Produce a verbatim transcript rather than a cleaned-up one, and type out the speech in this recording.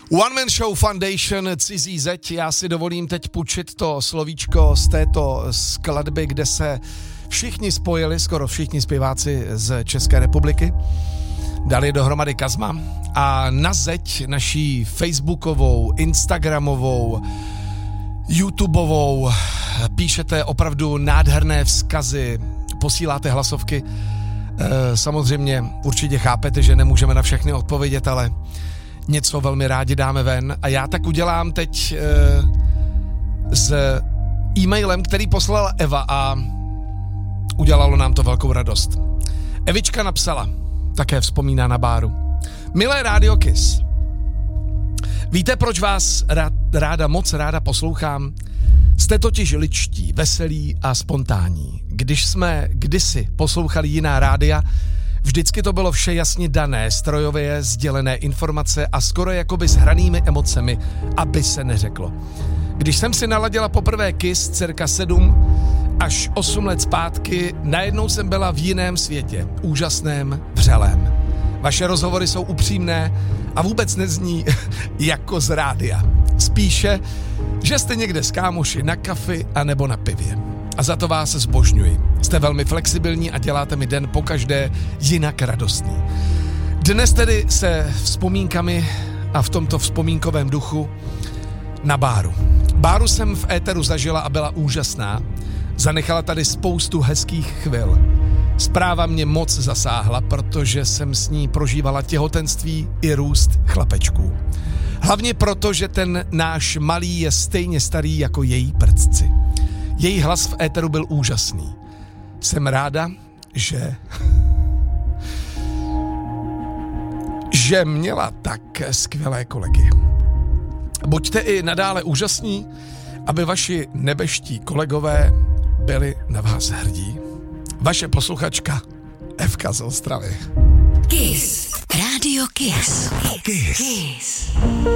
One Man Show Foundation, Cizí zeď. Já si dovolím teď půjčit to slovíčko z této skladby, kde se všichni spojili, skoro všichni zpěváci z České republiky. Dali dohromady Kazma a na zeď naší facebookovou, instagramovou, YouTubeovou píšete opravdu nádherné vzkazy, posíláte hlasovky. Samozřejmě určitě chápete, že nemůžeme na všechny odpovědět, ale něco velmi rádi dáme ven a já tak udělám teď s e-mailem, který poslala Eva a udělalo nám to velkou radost. Evička napsala, také vzpomíná na báru. Milé Rádio Kiss, víte, proč vás rád, ráda, moc ráda poslouchám? Jste totiž ličtí, veselí a spontánní. Když jsme kdysi poslouchali jiná rádia, vždycky to bylo vše jasně dané, strojově sdělené informace a skoro jakoby s hranými emocemi, aby se neřeklo. Když jsem si naladila poprvé Kiss cirka sedm až osm let zpátky, najednou jsem byla v jiném světě, úžasném, vřelém. Vaše rozhovory jsou upřímné a vůbec nezní jako z rádia. Spíše, že jste někde s kámoši na kafi a nebo na pivě. A za to vás zbožňuji. Jste velmi flexibilní a děláte mi den pokaždé jinak radostný. Dnes tedy se vzpomínkami a v tomto vzpomínkovém duchu na báru. Báru jsem v éteru zažila a byla úžasná. Zanechala tady spoustu hezkých chvil. Zpráva mě moc zasáhla, protože jsem s ní prožívala těhotenství i růst chlapečků. Hlavně proto, že ten náš malý je stejně starý jako její prcci. Její hlas v éteru byl úžasný. Jsem ráda, že... že měla tak skvělé kolegy. Buďte i nadále úžasní, aby vaši nebeští kolegové byli na vás hrdí. Vaše posluchačka Evka z Ostravy. Kiss. Rádio Kiss. Kiss. Kiss.